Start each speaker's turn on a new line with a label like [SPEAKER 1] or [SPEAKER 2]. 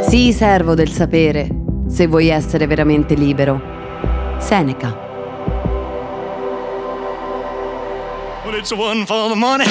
[SPEAKER 1] Sii servo del sapere, se vuoi essere veramente libero. Seneca.
[SPEAKER 2] Well, it's one for the money.